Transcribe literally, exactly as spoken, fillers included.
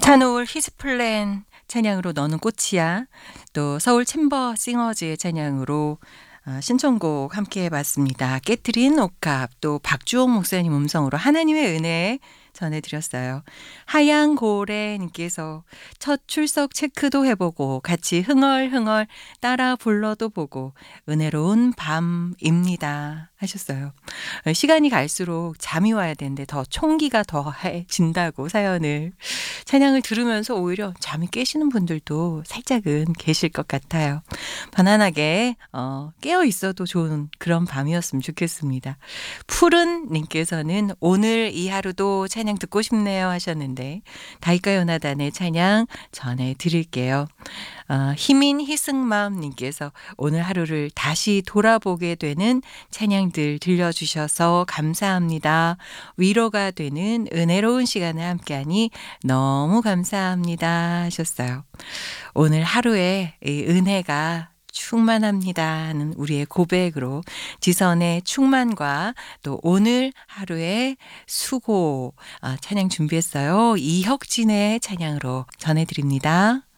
찬올 히스플랜 찬양으로 너는 꽃이야. 또 서울 챔버 싱어즈의 찬양으로 어, 신청곡 함께 해봤습니다. 깨트린 옥합, 또 박주홍 목사님 음성으로 하나님의 은혜 전해드렸어요. 하양고래님께서 첫 출석 체크도 해보고 같이 흥얼흥얼 따라 불러도 보고 은혜로운 밤입니다 하셨어요. 시간이 갈수록 잠이 와야 되는데 더 총기가 더해진다고 사연을 찬양을 들으면서 오히려 잠이 깨시는 분들도 살짝은 계실 것 같아요. 편안하게 어, 깨어 있어도 좋은 그런 밤이었으면 좋겠습니다. 푸른 님께서는 오늘 이 하루도 찬양 듣고 싶네요 하셨는데 다이카 요나단의 찬양 전해드릴게요. 어, 희민 희승맘 님께서 오늘 하루를 다시 돌아보게 되는 찬양들 들려주셔서 감사합니다. 위로가 되는 은혜로운 시간을 함께하니 너무 감사합니다 하셨어요. 오늘 하루에 이 은혜가 충만합니다 하는 우리의 고백으로 지선의 충만과 또 오늘 하루의 수고 아, 찬양 준비했어요. 이혁진의 찬양으로 전해드립니다.